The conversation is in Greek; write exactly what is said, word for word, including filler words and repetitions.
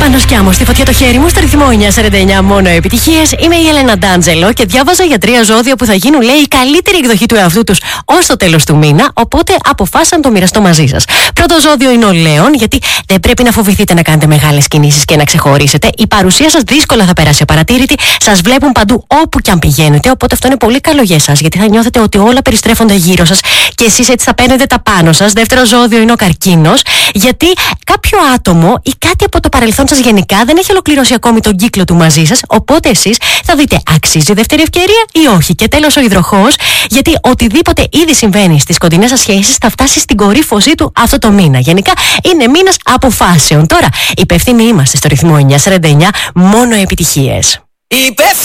Πάνος Κιάμος, στη φωτιά το χέρι μου, στο ρυθμό εννιά σαράντα εννιά, μόνο επιτυχίες. Είμαι η Έλενα Ντάντζελο και διάβαζα για τρία ζώδια που θα γίνουν, λέει, η καλύτερη εκδοχή του εαυτού τους ως το τέλος του μήνα. Οπότε αποφάσισαν να το μοιραστώ μαζί σας. Πρώτο ζώδιο είναι ο Λέων, γιατί δεν πρέπει να φοβηθείτε να κάνετε μεγάλες κινήσεις και να ξεχωρίσετε. Η παρουσία σας δύσκολα θα περάσει απαρατήρητη. Σας βλέπουν παντού όπου κι αν πηγαίνετε. Οπότε αυτό είναι πολύ καλό για εσάς, γιατί θα νιώθετε ότι όλα περιστρέφονται γύρω σας και εσείς έτσι θα παίρνετε τα πάνω σας. Δεύτερο ζώδιο είναι ο Καρκίνος, γιατί κάποιο άτομο ή κάτι από το παρελθόν σας γενικά δεν έχει ολοκληρώσει ακόμη τον κύκλο του μαζί σας. Οπότε εσείς θα δείτε, αξίζει δεύτερη ευκαιρία ή όχι. Και τέλος ο Υδροχόος, γιατί οτιδήποτε ήδη συμβαίνει στις κοντινές σας σχέσεις θα φτάσει στην κορύφωσή του αυτό το μήνα. Γενικά είναι μήνας αποφάσεων. Τώρα, υπεύθυνοι είμαστε στο ρυθμό εννιά σαράντα εννιά, μόνο επιτυχίες. Υπεύθυνοι!